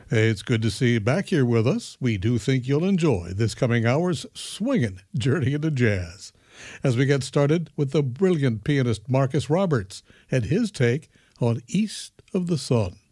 Hey, it's good to see you back here with us. We do think you'll enjoy this coming hour's swinging journey into jazz. As we get started with the brilliant pianist Marcus Roberts and his take on East of the Sun.